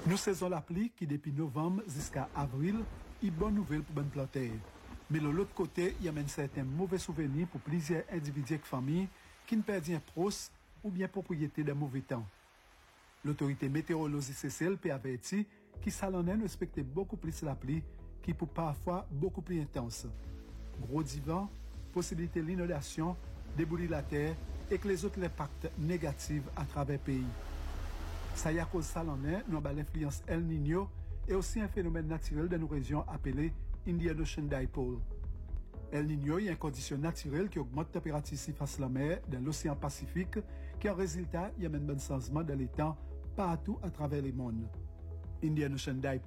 Nous saisons la pluie qui depuis novembre jusqu'à avril est bonne nouvelle pour bonne planter. Mais de l'autre côté, il y a même certains mauvais souvenirs pour plusieurs individus et familles qui ne perdent un proche ou bien propriété d'un mauvais temps. L'autorité météorologique CCL peut avertir qui s'allonne respecter beaucoup plus la pluie qui peut parfois beaucoup plus intense. Gros divans, possibilité d'inondation, déboulir la terre et que les autres impacts négatifs à travers le pays. Ça y a cause salonnais, nous avons l'influence El Niño et aussi un phénomène naturel de nos régions appelé Indian Ocean Dipole. El Niño est une condition naturelle qui augmente la température surface de la mer dans l'océan Pacifique, qui en résultat y amène un changement dans les temps partout à travers le monde. Indian Ocean Dipole